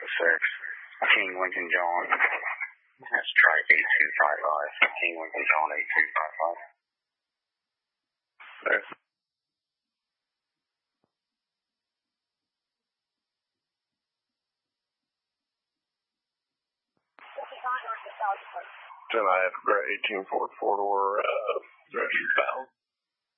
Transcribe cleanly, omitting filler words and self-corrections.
King Lincoln John. That's try 8255. King Lincoln John 8255. There. Then I have a 18-4 4-door Drescher valve.